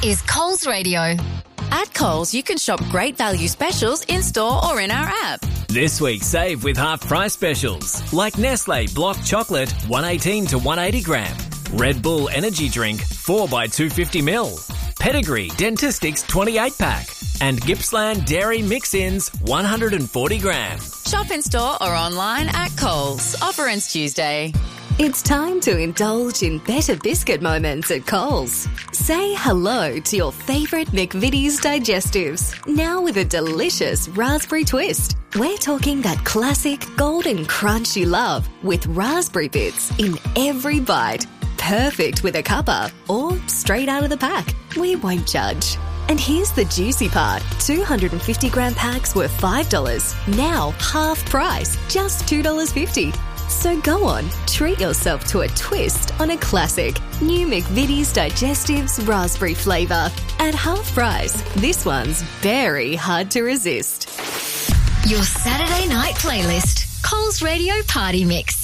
is Coles Radio. At Coles, you can shop great value specials in-store or in our app. This week, save with half-price specials, like Nestle Block Chocolate, 118 to 180 gram. Red Bull Energy Drink, 4x250ml. Pedigree Dentistics 28-pack. And Gippsland Dairy Mix-Ins, 140 gram. Shop in-store or online at Coles. Offer ends Tuesday. It's time to indulge in better biscuit moments at Coles. Say hello to your favourite McVitie's digestives, now with a delicious raspberry twist. We're talking that classic golden crunch you love, with raspberry bits in every bite. Perfect with a cuppa or straight out of the pack. We won't judge. And here's the juicy part. 250 gram packs were $5. Now half price, just $2.50. So go on, treat yourself to a twist on a classic. New McVitie's Digestives Raspberry flavour. At half price, this one's very hard to resist. Your Saturday night playlist. Coles Radio Party Mix.